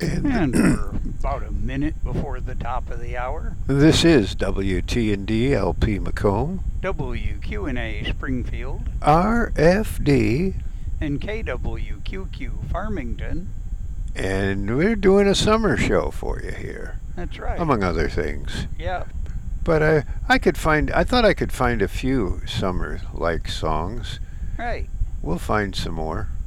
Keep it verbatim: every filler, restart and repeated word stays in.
And And we're about a minute before the top of the hour. this is W T and D L P Macomb, W Q N A Springfield, R F D, and K W Q Q Farmington. and we're doing a summer show for you here, That's right. among other things. Yeah. But I, I could find, I thought I could find a few summer-like songs. Right. We'll find some more.